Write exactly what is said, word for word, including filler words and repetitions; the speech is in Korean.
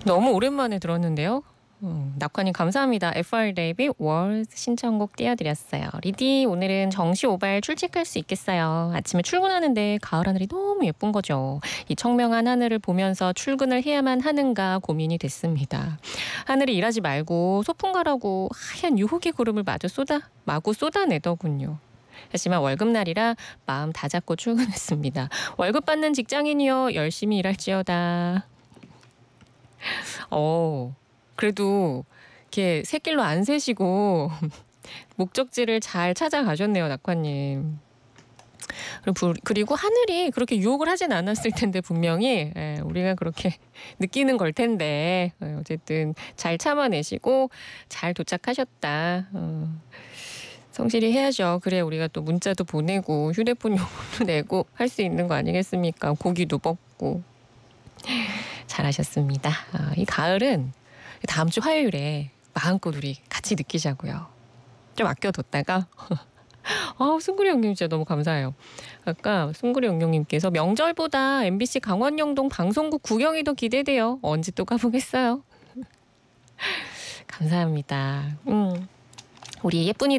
너무 오랜만에 들었는데요. 음, 낙화님 감사합니다. 에프알 데이비 월드 신청곡 띄워드렸어요. 리디 오늘은 정시 오발 출첵할 수 있겠어요. 아침에 출근하는데 가을 하늘이 너무 예쁜 거죠. 이 청명한 하늘을 보면서 출근을 해야만 하는가 고민이 됐습니다. 하늘이 일하지 말고 소풍 가라고 하얀 유혹의 구름을 마주 쏟아 마구 쏟아내더군요. 하지만 월급날이라 마음 다잡고 출근했습니다. 월급 받는 직장인이여 열심히 일할지어다. 어, 그래도 이렇게 새길로 안 새시고 목적지를 잘 찾아가셨네요, 낙화님. 그리고 하늘이 그렇게 유혹을 하진 않았을 텐데 분명히 예, 우리가 그렇게 느끼는 걸 텐데 예, 어쨌든 잘 참아내시고 잘 도착하셨다. 어, 성실히 해야죠. 그래 우리가 또 문자도 보내고 휴대폰 요금도 내고 할 수 있는 거 아니겠습니까? 고기도 먹고. 잘하셨습니다. 아, 이 가을은 다음 주 화요일에 마음껏 우리 같이 느끼자고요. 좀 아껴뒀다가 아, 승구리 형님 진짜 너무 감사해요. 아까 승구리 형님께서 명절보다 엠비씨 강원영동 방송국 구경이 더 기대돼요. 언제 또 가보겠어요. 감사합니다. 음, 우리 예쁜이